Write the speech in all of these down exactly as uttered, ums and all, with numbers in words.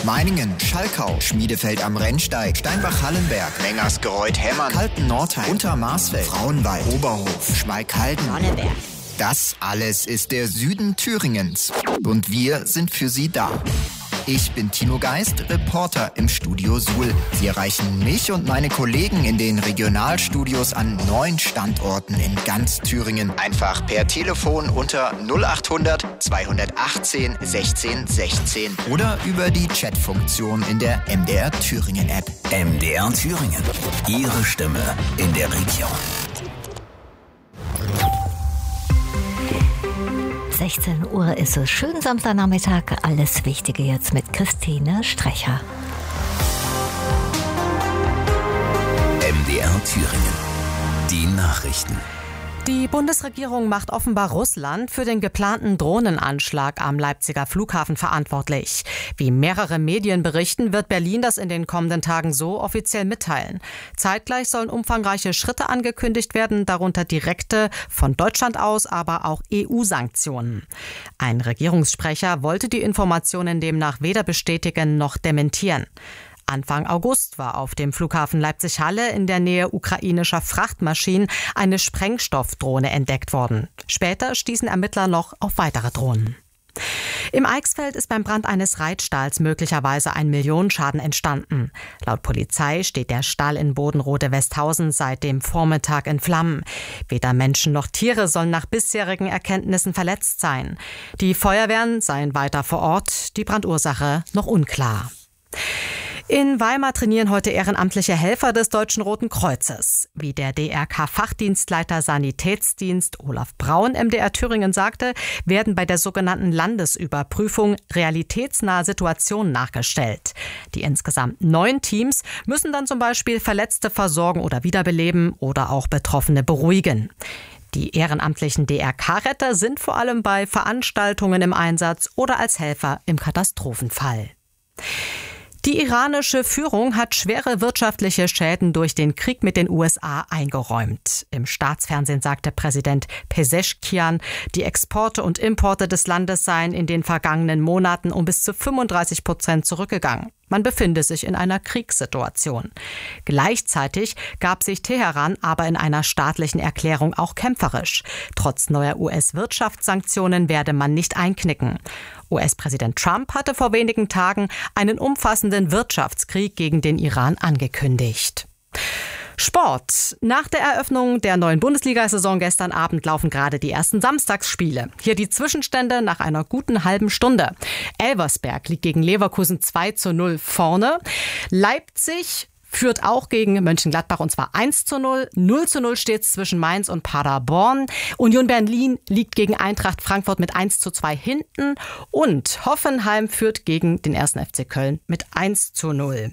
Meiningen, Schalkau, Schmiedefeld am Rennsteig, Steinbach-Hallenberg, Mengersgereuth-Hemmern, Kalten-Nordheim, Untermarsfeld, Frauenwald, Oberhof, Schmalkalden, Sonneberg. Das alles ist der Süden Thüringens. Und wir sind für Sie da. Ich bin Tino Geist, Reporter im Studio Suhl. Sie erreichen mich und meine Kollegen in den Regionalstudios an neun Standorten in ganz Thüringen. Einfach per Telefon unter null achthundert zweihundertachtzehn sechzehn sechzehn oder über die Chatfunktion in der M D R Thüringen App. M D R Thüringen. Ihre Stimme in der Region. sechzehn Uhr ist es. Schönen Samstagnachmittag. Alles Wichtige jetzt mit Christine Strecher. M D R Thüringen. Die Nachrichten. Die Bundesregierung macht offenbar Russland für den geplanten Drohnenanschlag am Leipziger Flughafen verantwortlich. Wie mehrere Medien berichten, wird Berlin das in den kommenden Tagen so offiziell mitteilen. Zeitgleich sollen umfangreiche Schritte angekündigt werden, darunter direkte, von Deutschland aus, aber auch E U-Sanktionen. Ein Regierungssprecher wollte die Informationen demnach weder bestätigen noch dementieren. Anfang August war auf dem Flughafen Leipzig-Halle in der Nähe ukrainischer Frachtmaschinen eine Sprengstoffdrohne entdeckt worden. Später stießen Ermittler noch auf weitere Drohnen. Im Eichsfeld ist beim Brand eines Reitstalls möglicherweise ein Millionenschaden entstanden. Laut Polizei steht der Stall in Bodenrode-Westhausen seit dem Vormittag in Flammen. Weder Menschen noch Tiere sollen nach bisherigen Erkenntnissen verletzt sein. Die Feuerwehren seien weiter vor Ort, die Brandursache noch unklar. In Weimar trainieren heute ehrenamtliche Helfer des Deutschen Roten Kreuzes. Wie der D R K-Fachdienstleiter Sanitätsdienst Olaf Braun M D R Thüringen sagte, werden bei der sogenannten Landesüberprüfung realitätsnahe Situationen nachgestellt. Die insgesamt neun Teams müssen dann zum Beispiel Verletzte versorgen oder wiederbeleben oder auch Betroffene beruhigen. Die ehrenamtlichen D R K-Retter sind vor allem bei Veranstaltungen im Einsatz oder als Helfer im Katastrophenfall. Die iranische Führung hat schwere wirtschaftliche Schäden durch den Krieg mit den U S A eingeräumt. Im Staatsfernsehen sagte Präsident Pezeshkian, die Exporte und Importe des Landes seien in den vergangenen Monaten um bis zu fünfunddreißig Prozent zurückgegangen. Man befinde sich in einer Kriegssituation. Gleichzeitig gab sich Teheran aber in einer staatlichen Erklärung auch kämpferisch. Trotz neuer U S-Wirtschaftssanktionen werde man nicht einknicken. U S-Präsident Trump hatte vor wenigen Tagen einen umfassenden Wirtschaftskrieg gegen den Iran angekündigt. Sport. Nach der Eröffnung der neuen Bundesliga-Saison gestern Abend laufen gerade die ersten Samstagsspiele. Hier die Zwischenstände nach einer guten halben Stunde. Elversberg liegt gegen Leverkusen zwei zu null vorne. Leipzig führt auch gegen Mönchengladbach und zwar eins zu null. null zu null steht es zwischen Mainz und Paderborn. Union Berlin liegt gegen Eintracht Frankfurt mit eins zu zwei hinten. Und Hoffenheim führt gegen den ersten F C Köln mit eins zu null.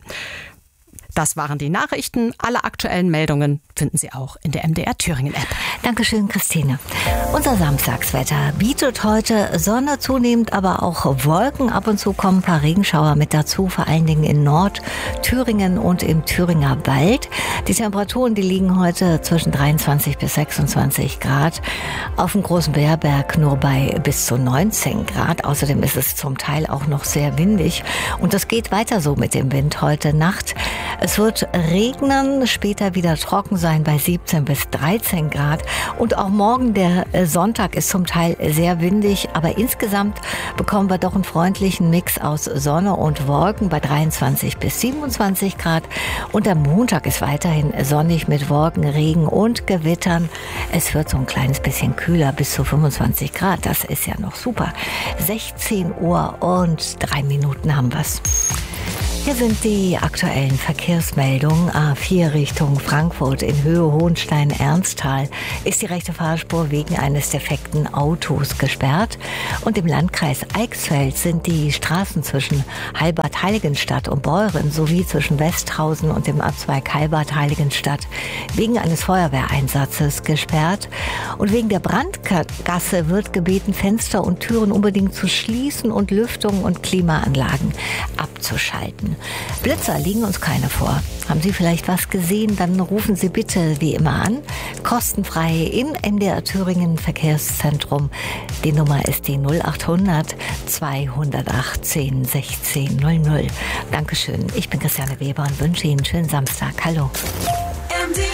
Das waren die Nachrichten. Alle aktuellen Meldungen finden Sie auch in der M D R Thüringen App. Dankeschön, Christine. Unser Samstagswetter bietet heute Sonne zunehmend, aber auch Wolken. Ab und zu kommen ein paar Regenschauer mit dazu, vor allen Dingen in Nordthüringen und im Thüringer Wald. Die Temperaturen, die liegen heute zwischen dreiundzwanzig bis sechsundzwanzig Grad. Auf dem Großen Beerberg nur bei bis zu neunzehn Grad. Außerdem ist es zum Teil auch noch sehr windig. Und das geht weiter so mit dem Wind heute Nacht. Es wird regnen, später wieder trocken sein bei siebzehn bis dreizehn Grad. Und auch morgen, der Sonntag, ist zum Teil sehr windig. Aber insgesamt bekommen wir doch einen freundlichen Mix aus Sonne und Wolken bei dreiundzwanzig bis siebenundzwanzig Grad. Und der Montag ist weiterhin sonnig mit Wolken, Regen und Gewittern. Es wird so ein kleines bisschen kühler bis zu fünfundzwanzig Grad. Das ist ja noch super. sechzehn Uhr und drei Minuten haben wir's. Hier sind die aktuellen Verkehrsmeldungen. A vier Richtung Frankfurt in Höhe Hohenstein-Ernsthal ist die rechte Fahrspur wegen eines defekten Autos gesperrt. Und im Landkreis Eichsfeld sind die Straßen zwischen Heilbad-Heiligenstadt und Beuren sowie zwischen Westhausen und dem Abzweig Heilbad-Heiligenstadt wegen eines Feuerwehreinsatzes gesperrt. Und wegen der Brandgasse wird gebeten, Fenster und Türen unbedingt zu schließen und Lüftung und Klimaanlagen abzuschalten. Blitzer liegen uns keine vor. Haben Sie vielleicht was gesehen? Dann rufen Sie bitte wie immer an. Kostenfrei im M D R Thüringen Verkehrszentrum. Die Nummer ist die null acht hundert zweihundertachtzehn sechzehn null null. Dankeschön. Ich bin Christiane Weber und wünsche Ihnen einen schönen Samstag. Hallo. M D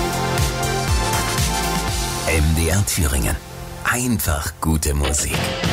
R Thüringen. M D R Thüringen. Einfach gute Musik.